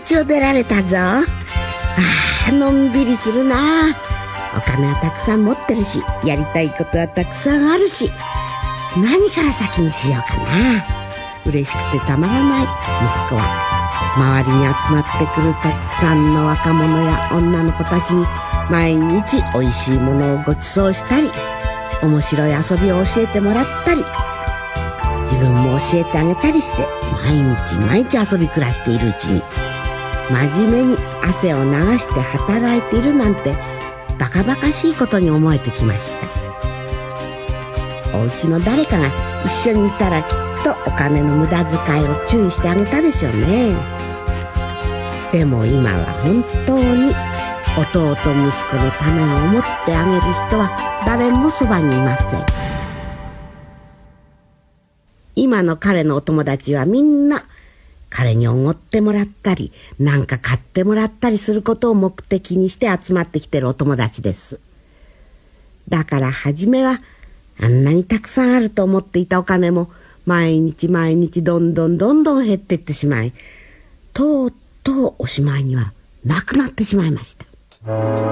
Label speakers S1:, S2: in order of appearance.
S1: を出られたぞ。のんびりするな。お金はたくさん持ってるし、やりたいことはたくさんあるし、何から先にしようかな。嬉しくてたまらない息子は、周りに集まってくるたくさんの若者や女の子たちに毎日おいしいものをご馳走したり、面白い遊びを教えてもらったり、自分も教えてあげたりして、毎日遊び暮らしているうちに、真面目に汗を流して働いているなんてバカバカしいことに思えてきました。お家の誰かが一緒にいたら、きっとお金の無駄遣いを注意してあげたでしょうね。でも今は本当に弟息子のためを思ってあげる人は誰もそばにいません。今の彼のお友達はみんな彼におごってもらったり、なんか買ってもらったりすることを目的にして集まってきてるお友達です。だから初めはあんなにたくさんあると思っていたお金も、毎日どんどん減っていってしまい、とうとうおしまいにはなくなってしまいました。